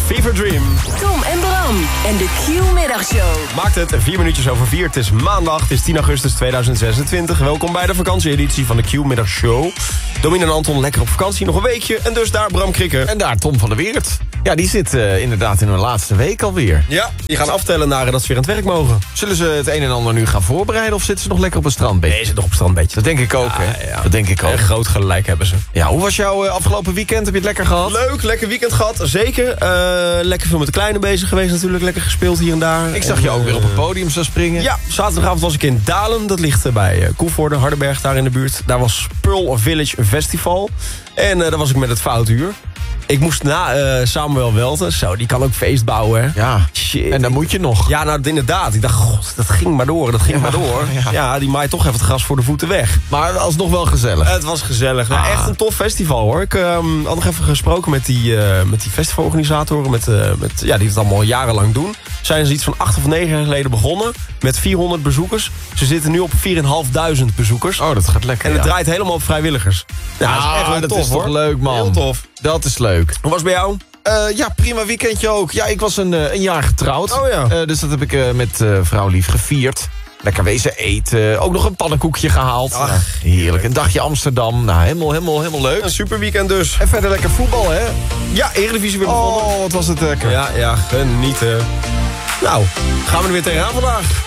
Fever Dream. Tom en Bram en de Q-middagshow. Maakt het 4 minuutjes over 4. Het is maandag, het is 10 augustus 2026. Welkom bij de vakantieeditie van de Q-middagshow. Domien en Anton lekker op vakantie, nog een weekje. En dus daar Bram Krikker. En daar Tom van der Weert. Ja, die zit inderdaad in hun laatste week alweer. Ja, die gaan aftellen naar dat ze weer aan het werk mogen. Zullen ze het een en ander nu gaan voorbereiden of zitten ze nog lekker op een strandbedje? Nee, ze nog op het strandbedje. Dat denk ik ook, hè? Ja. Dat denk ik ook. En groot gelijk hebben ze. Ja, hoe was jouw afgelopen weekend? Heb je het lekker gehad? Leuk, lekker weekend gehad, zeker. Lekker veel met de kleine bezig geweest natuurlijk. Lekker gespeeld hier en daar. Ik zag je ook weer op het podium zo springen. Ja, zaterdagavond was ik in Dalen. Dat ligt bij Koevoorde, Hardenberg, daar in de buurt. Daar was Pearl Village Festival. En daar was ik met het Foutuur. Ik moest na Samuel Welten. Zo, die kan ook feest bouwen, hè? Ja, shit. En dan moet je nog. Ja, nou inderdaad. Ik dacht, god, dat ging maar door, maar door. Ja, die maait toch even het gras voor de voeten weg. Maar alsnog wel gezellig. Het was gezellig. Nou, echt een tof festival, hoor. Ik had nog even gesproken met die festivalorganisatoren. Die het allemaal jarenlang doen. Zijn ze iets van 8 of 9 jaar geleden begonnen. Met 400 bezoekers. Ze zitten nu op 4.500 bezoekers. Oh, dat gaat lekker. En het draait helemaal op vrijwilligers. Ja, dat is echt wel dat tof, is toch hoor. leuk, man. Heel tof. Dat is leuk. Hoe was het bij jou? Ja, prima weekendje ook. Ja, ik was een jaar getrouwd. Oh ja. Dus dat heb ik met vrouw lief gevierd. Lekker wezen eten. Ook nog een pannenkoekje gehaald. Ach, Nou, heerlijk. Een dagje Amsterdam. Nou, helemaal leuk. Een super weekend dus. En verder lekker voetbal, hè? Ja, Eredivisie weer begonnen. Oh, wat was het lekker. Ja, genieten. Nou, gaan we er weer tegenaan vandaag.